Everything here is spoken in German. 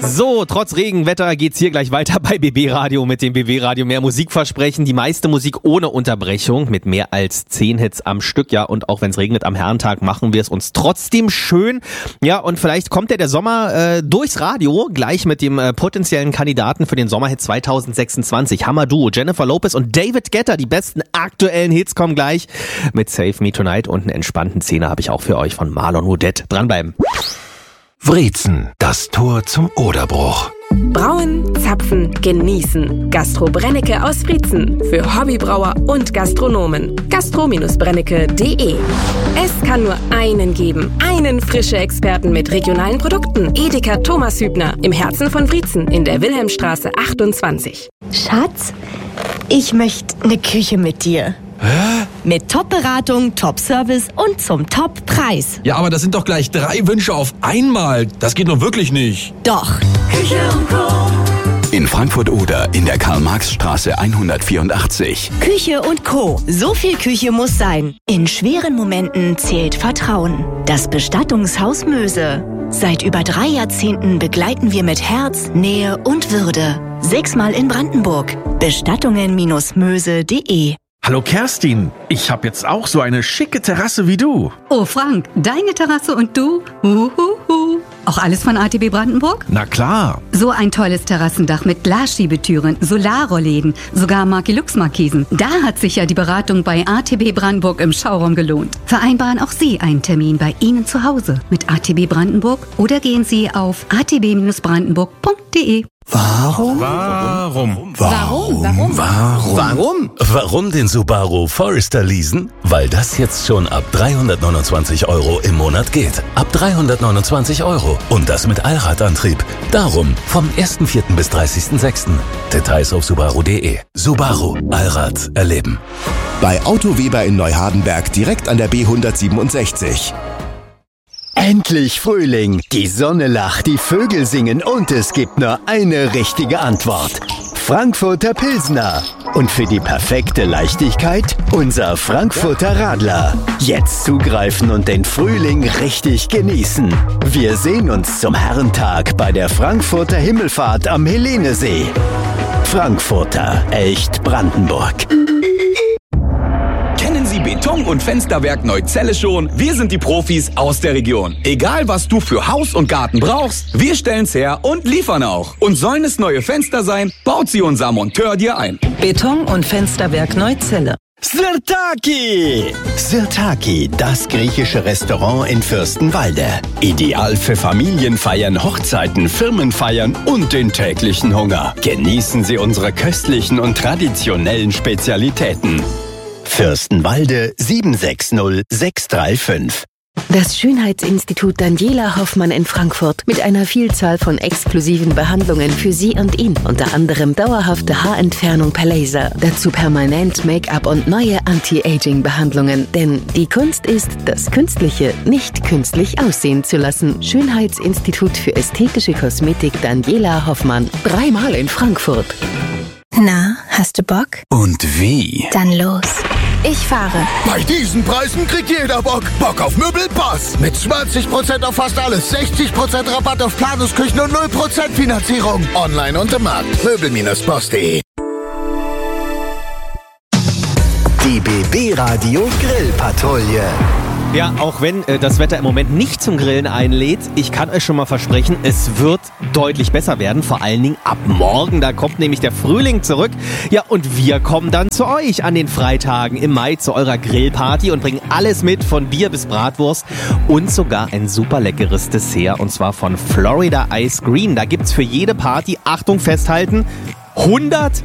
So, trotz Regenwetter geht's hier gleich weiter bei BB Radio mit dem BB Radio mehr Musikversprechen. Die meiste Musik ohne Unterbrechung mit mehr als 10 Hits am Stück. Ja, und auch wenn es regnet am Herrentag, machen wir es uns trotzdem schön. Ja, und vielleicht kommt ja der Sommer durchs Radio gleich mit dem potenziellen Kandidaten für den Sommerhit 2026. Hammer-Duo Jennifer Lopez und David Guetta. Die besten aktuellen Hits kommen gleich mit Save Me Tonight und einen entspannten Zehner habe ich auch für euch von Marlon Odette. Dranbleiben. Wriezen, das Tor zum Oderbruch. Brauen, zapfen, genießen. Gastro Brennecke aus Wriezen. Für Hobbybrauer und Gastronomen. gastro-brennecke.de. Es kann nur einen geben. Einen frische Experten mit regionalen Produkten. Edeka Thomas Hübner. Im Herzen von Wriezen. In der Wilhelmstraße 28. Schatz, ich möchte eine Küche mit dir. Hä? Mit Top-Beratung, Top-Service und zum Top-Preis. Ja, aber das sind doch gleich 3 Wünsche auf einmal. Das geht doch wirklich nicht. Doch. Küche und Co. In Frankfurt-Oder in der Karl-Marx-Straße 184. Küche und Co. So viel Küche muss sein. In schweren Momenten zählt Vertrauen. Das Bestattungshaus Möse. Seit über 3 Jahrzehnten begleiten wir mit Herz, Nähe und Würde. 6-mal in Brandenburg. Bestattungen-möse.de. Hallo Kerstin, ich habe jetzt auch so eine schicke Terrasse wie du. Oh Frank, deine Terrasse und du? Auch alles von ATB Brandenburg? Na klar. So ein tolles Terrassendach mit Glasschiebetüren, Solarrollläden, sogar Marki-Lux-Markisen. Da hat sich ja die Beratung bei ATB Brandenburg im Schauraum gelohnt. Vereinbaren auch Sie einen Termin bei Ihnen zu Hause mit ATB Brandenburg oder gehen Sie auf atb-brandenburg.de. Warum den Subaru Forester leasen? Weil das jetzt schon ab 329 € im Monat geht. Ab 329 €. Und das mit Allradantrieb. Darum vom 1.4. bis 30.6. Details auf subaru.de. Subaru. Allrad erleben. Bei Auto Weber in Neuhardenberg direkt an der B167. Endlich Frühling, die Sonne lacht, die Vögel singen und es gibt nur eine richtige Antwort. Frankfurter Pilsner. Und für die perfekte Leichtigkeit unser Frankfurter Radler. Jetzt zugreifen und den Frühling richtig genießen. Wir sehen uns zum Herrentag bei der Frankfurter Himmelfahrt am Helenesee. Frankfurter, echt Brandenburg. Kennen Sie Beton- und Fensterwerk Neuzelle schon? Wir sind die Profis aus der Region. Egal, was du für Haus und Garten brauchst, wir stellen's her und liefern auch. Und sollen es neue Fenster sein, baut sie unser Monteur dir ein. Beton- und Fensterwerk Neuzelle. Sirtaki! Sirtaki, das griechische Restaurant in Fürstenwalde. Ideal für Familienfeiern, Hochzeiten, Firmenfeiern und den täglichen Hunger. Genießen Sie unsere köstlichen und traditionellen Spezialitäten. Fürstenwalde 760635. Das Schönheitsinstitut Daniela Hoffmann in Frankfurt mit einer Vielzahl von exklusiven Behandlungen für Sie und ihn. Unter anderem dauerhafte Haarentfernung per Laser, dazu permanent Make-up und neue Anti-Aging-Behandlungen. Denn die Kunst ist, das Künstliche nicht künstlich aussehen zu lassen. Schönheitsinstitut für ästhetische Kosmetik Daniela Hoffmann. 3-mal in Frankfurt. Na, hast du Bock? Und wie? Dann los. Ich fahre. Bei diesen Preisen kriegt jeder Bock. Bock auf Möbelpass. Mit 20% auf fast alles, 60% Rabatt auf Planungsküchen und 0% Finanzierung. Online und im Markt. Möbel-Boss.de. Die BB Radio Grillpatrouille. Ja, auch wenn das Wetter im Moment nicht zum Grillen einlädt, ich kann euch schon mal versprechen, es wird deutlich besser werden. Vor allen Dingen ab morgen, da kommt nämlich der Frühling zurück. Ja, und wir kommen dann zu euch an den Freitagen im Mai zu eurer Grillparty und bringen alles mit, von Bier bis Bratwurst und sogar ein super leckeres Dessert, und zwar von Florida Ice Green. Da gibt's für jede Party, Achtung, festhalten, 100